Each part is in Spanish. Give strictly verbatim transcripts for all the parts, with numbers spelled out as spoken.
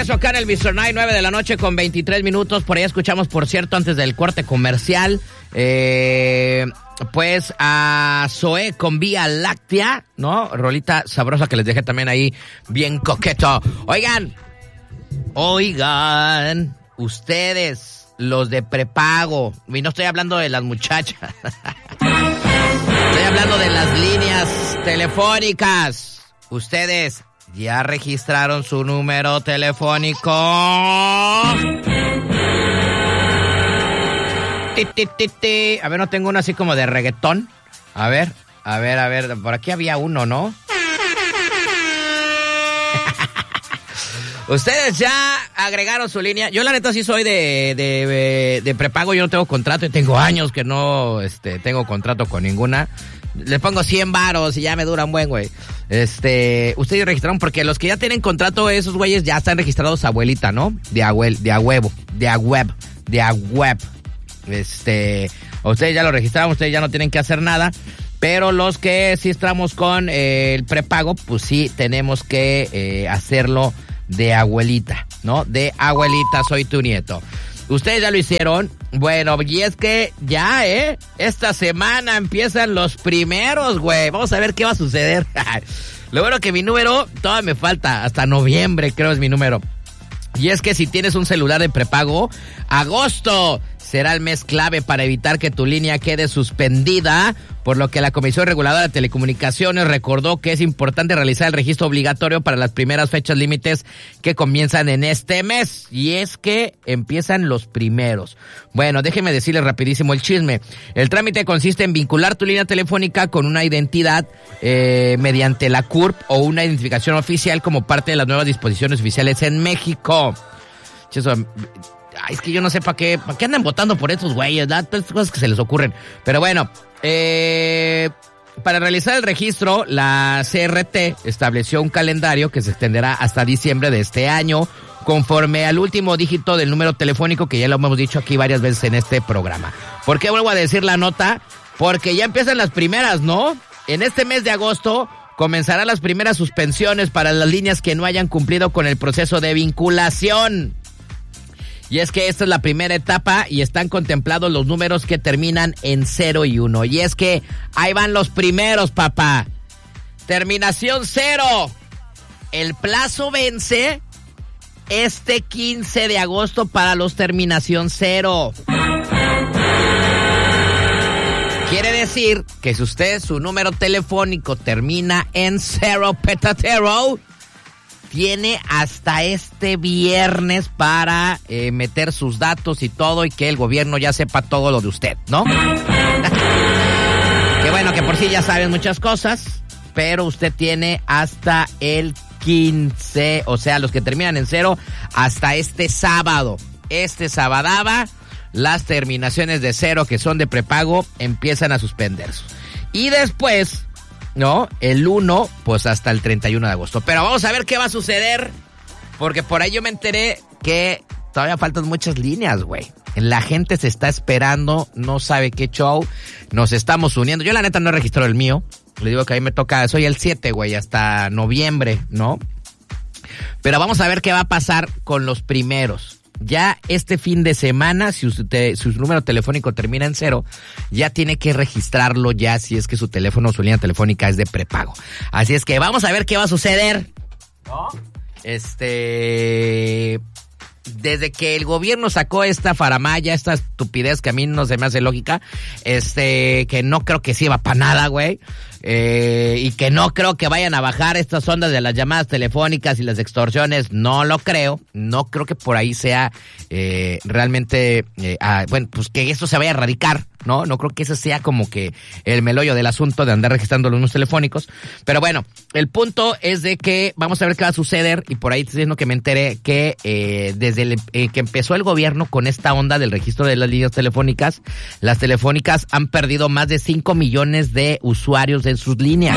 regreso acá en el mister Night, nueve de la noche con veintitrés minutos. Por ahí escuchamos, por cierto, antes del corte comercial, eh, pues a Zoé con Vía Láctea, ¿no? Rolita sabrosa que les dejé también ahí, bien coqueto. Oigan, oigan, ustedes, los de prepago, y no estoy hablando de las muchachas, estoy hablando de las líneas telefónicas. Ustedes ya registraron su número telefónico. Ti, ti, ti, ti. A ver, no tengo uno así como de reggaetón. A ver, a ver, a ver. Por aquí había uno, ¿no? Ustedes ya agregaron su línea. Yo la neta sí soy de, de, de prepago. Yo no tengo contrato y tengo años que no este, tengo contrato con ninguna. Le pongo cien varos y ya me duran buen, güey. Este, ustedes registraron porque los que ya tienen contrato, esos güeyes ya están registrados abuelita, ¿no? De abuel, de a huevo, de a web, de a web. Este, ustedes ya lo registraron, ustedes ya no tienen que hacer nada. Pero los que sí estamos con eh, el prepago, pues sí tenemos que eh, hacerlo de abuelita, ¿no? De abuelita, soy tu nieto. Ustedes ya lo hicieron. Bueno, y es que ya, ¿eh? Esta semana empiezan los primeros, güey. Vamos a ver qué va a suceder. Lo bueno que mi número todavía me falta. Hasta noviembre creo es mi número. Y es que si tienes un celular de prepago, agosto será el mes clave para evitar que tu línea quede suspendida, por lo que la Comisión Reguladora de Telecomunicaciones recordó que es importante realizar el registro obligatorio para las primeras fechas límites que comienzan en este mes. Y es que empiezan los primeros. Bueno, déjeme decirles rapidísimo el chisme. El trámite consiste en vincular tu línea telefónica con una identidad eh, mediante la C U R P o una identificación oficial como parte de las nuevas disposiciones oficiales en México. Eso, ay, es que yo no sé para qué, para qué andan votando por estos güeyes, ¿verdad? Todas estas cosas que se les ocurren. Pero bueno, eh, para realizar el registro, la C R T estableció un calendario que se extenderá hasta diciembre de este año, conforme al último dígito del número telefónico, que ya lo hemos dicho aquí varias veces en este programa. ¿Por qué vuelvo a decir la nota? Porque ya empiezan las primeras, ¿no? En este mes de agosto comenzarán las primeras suspensiones para las líneas que no hayan cumplido con el proceso de vinculación. Y es que esta es la primera etapa y están contemplados los números que terminan en cero y uno. Y es que ahí van los primeros, papá. Terminación cero. El plazo vence este quince de agosto para los terminación cero. Quiere decir que si usted, su número telefónico termina en cero petatero, tiene hasta este viernes para eh, meter sus datos y todo y que el gobierno ya sepa todo lo de usted, ¿no? Que bueno, que por sí ya saben muchas cosas, pero usted tiene hasta el quince, o sea, los que terminan en cero, hasta este sábado. Este sabadaba, las terminaciones de cero que son de prepago empiezan a suspenderse. Y después, ¿no? El uno, pues hasta el treinta y uno de agosto. Pero vamos a ver qué va a suceder, porque por ahí yo me enteré que todavía faltan muchas líneas, güey. La gente se está esperando, no sabe qué show. Nos estamos uniendo. Yo la neta no he registrado el mío. Le digo que a mí me toca, soy el siete, güey, hasta noviembre, ¿no? Pero vamos a ver qué va a pasar con los primeros. Ya este fin de semana, si usted, su número telefónico termina en cero, ya tiene que registrarlo ya si es que su teléfono o su línea telefónica es de prepago. Así es que vamos a ver qué va a suceder, ¿no? Este... Desde que el gobierno sacó esta faramaya, esta estupidez que a mí no se me hace lógica, este, que no creo que sirva para nada, güey, eh, y que no creo que vayan a bajar estas ondas de las llamadas telefónicas y las extorsiones, no lo creo, no creo que por ahí sea eh, realmente, eh, ah, bueno, pues que esto se vaya a erradicar, ¿no? No creo que ese sea como que el meollo del asunto de andar registrando los números telefónicos, pero bueno, el punto es de que vamos a ver qué va a suceder, y por ahí estoy diciendo que me enteré que eh, desde el, eh, que empezó el gobierno con esta onda del registro de las líneas telefónicas, las telefónicas han perdido más de cinco millones de usuarios en sus líneas.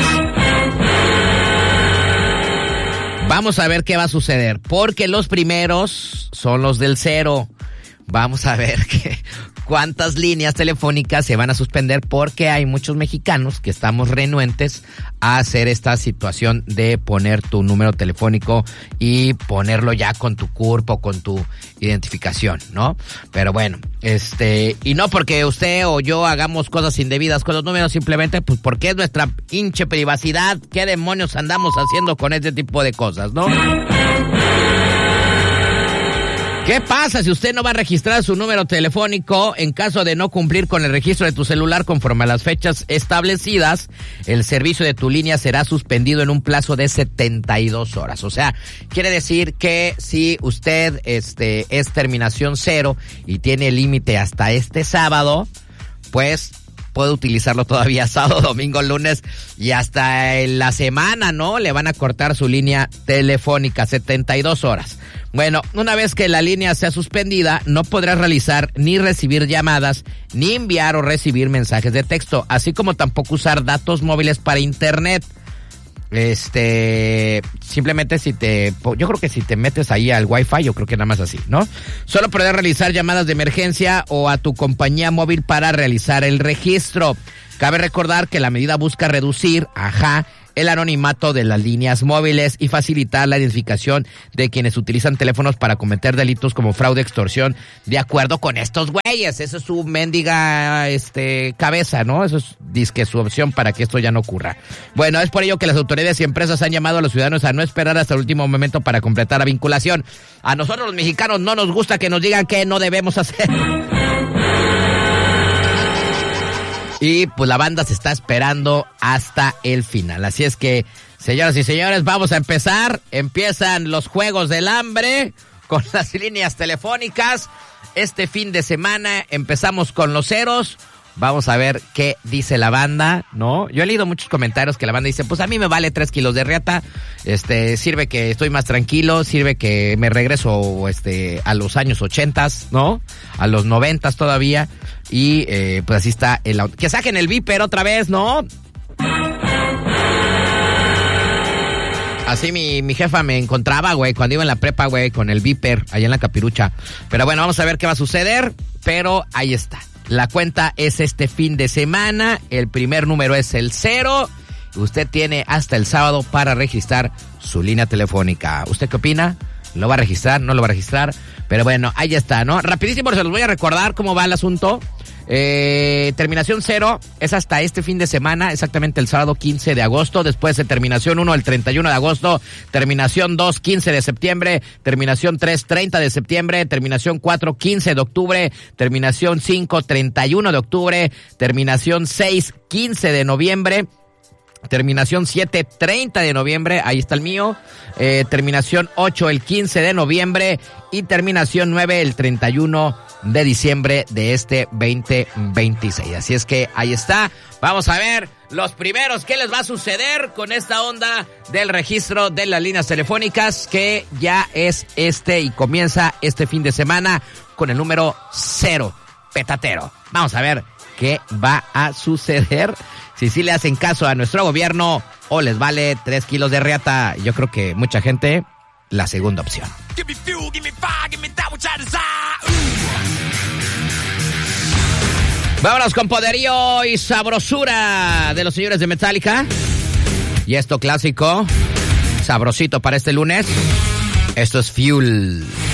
Vamos a ver qué va a suceder, porque los primeros son los del cero. Vamos a ver qué, cuántas líneas telefónicas se van a suspender porque hay muchos mexicanos que estamos renuentes a hacer esta situación de poner tu número telefónico y ponerlo ya con tu C U R P o con tu identificación, ¿no? Pero bueno, este, y no porque usted o yo hagamos cosas indebidas con los números, simplemente pues porque es nuestra hinche privacidad. ¿Qué demonios andamos haciendo con este tipo de cosas, no? ¿Qué pasa si usted no va a registrar su número telefónico en caso de no cumplir con el registro de tu celular conforme a las fechas establecidas? El servicio de tu línea será suspendido en un plazo de setenta y dos horas. O sea, quiere decir que si usted este, es terminación cero y tiene límite hasta este sábado, pues puede utilizarlo todavía sábado, domingo, lunes y hasta en la semana, ¿no? Le van a cortar su línea telefónica, setenta y dos horas. Bueno, una vez que la línea sea suspendida, no podrás realizar ni recibir llamadas, ni enviar o recibir mensajes de texto, así como tampoco usar datos móviles para internet. Este, simplemente si te, yo creo que si te metes ahí al Wi-Fi, yo creo que nada más así, ¿no? Solo podrás realizar llamadas de emergencia o a tu compañía móvil para realizar el registro. Cabe recordar que la medida busca reducir, ajá, el anonimato de las líneas móviles y facilitar la identificación de quienes utilizan teléfonos para cometer delitos como fraude, extorsión, de acuerdo con estos güeyes. Esa es su mendiga este, cabeza, ¿no? Eso es disque su opción para que esto ya no ocurra. Bueno, es por ello que las autoridades y empresas han llamado a los ciudadanos a no esperar hasta el último momento para completar la vinculación. A nosotros los mexicanos no nos gusta que nos digan qué no debemos hacer. Y pues la banda se está esperando hasta el final. Así es que, señoras y señores, vamos a empezar. Empiezan los Juegos del Hambre con las líneas telefónicas. Este fin de semana empezamos con los ceros. Vamos a ver qué dice la banda, ¿no? Yo he leído muchos comentarios que la banda dice, pues a mí me vale tres kilos de riata, este, sirve que estoy más tranquilo, sirve que me regreso, este, a los años ochentas, ¿no? A los noventas todavía, y, eh, pues así está el auto. Que saquen el Viper otra vez, ¿no? Así mi, mi jefa me encontraba, güey, cuando iba en la prepa, güey, con el Viper, allá en la Capirucha. Pero bueno, vamos a ver qué va a suceder, pero ahí está. La cuenta es este fin de semana, el primer número es el cero, usted tiene hasta el sábado para registrar su línea telefónica. ¿Usted qué opina? ¿Lo va a registrar? ¿No lo va a registrar? Pero bueno, ahí está, ¿no? Rapidísimo, se los voy a recordar cómo va el asunto. Eh, terminación cero es hasta este fin de semana, exactamente el sábado quince de agosto. Después de terminación uno el treinta y uno de agosto, terminación dos quince de septiembre, terminación tres treinta de septiembre, terminación cuatro quince de octubre, terminación cinco treinta y uno de octubre, terminación seis quince de noviembre, terminación siete treinta de noviembre, ahí está el mío, eh, terminación ocho el quince de noviembre y terminación nueve el treinta y uno de diciembre de este veinte veintiséis. Así es que ahí está. Vamos a ver los primeros qué les va a suceder con esta onda del registro de las líneas telefónicas, que ya es este y comienza este fin de semana con el número cero petatero. Vamos a ver qué va a suceder, si sí le hacen caso a nuestro gobierno o les vale tres kilos de riata. Yo creo que mucha gente, la segunda opción. Vámonos con poderío y sabrosura de los señores de Metallica. Y esto clásico, sabrosito para este lunes. Esto es Fuel.